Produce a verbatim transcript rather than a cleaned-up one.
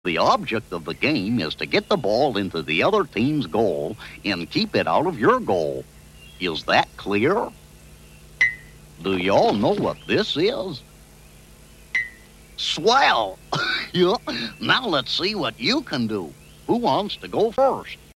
The object of the game is to get the ball into the other team's goal and keep it out of your goal. Is that clear? Do y'all know what this is? Swell! Yeah. Now let's see what you can do. Who wants to go first?